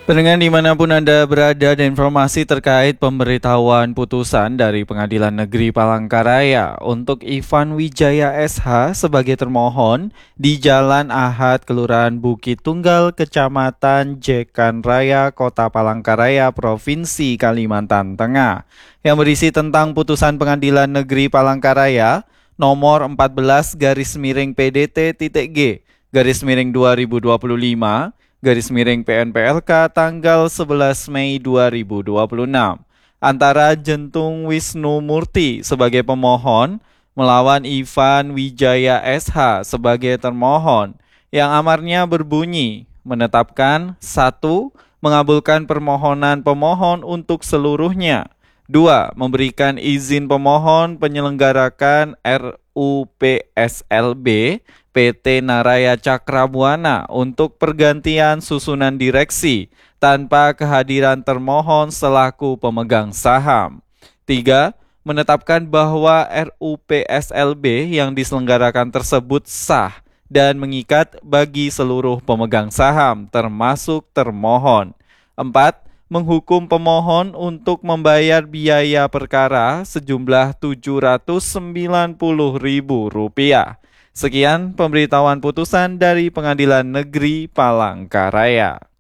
Pendengar dimanapun Anda berada dan informasi terkait pemberitahuan putusan dari Pengadilan Negeri Palangkaraya untuk Ivan Wijaya SH sebagai termohon di Jalan Ahad, Kelurahan Bukit Tunggal, Kecamatan Jekan Raya, Kota Palangkaraya, Provinsi Kalimantan Tengah, yang berisi tentang putusan Pengadilan Negeri Palangkaraya nomor 14-2025/2025 tanggal 11 Mei 2026 antara Jentung Wisnu Murti sebagai pemohon melawan Ivan Wijaya SH sebagai termohon, yang amarnya berbunyi menetapkan: 1. Mengabulkan permohonan pemohon untuk seluruhnya. 2. Memberikan izin pemohon penyelenggarakan RUPSLB PT Naraya Cakrabuana untuk pergantian susunan direksi tanpa kehadiran termohon selaku pemegang saham. 3. Menetapkan bahwa RUPSLB yang diselenggarakan tersebut sah dan mengikat bagi seluruh pemegang saham termasuk termohon. 4. Menghukum pemohon untuk membayar biaya perkara sejumlah Rp790.000. Sekian pemberitahuan putusan dari Pengadilan Negeri Palangkaraya.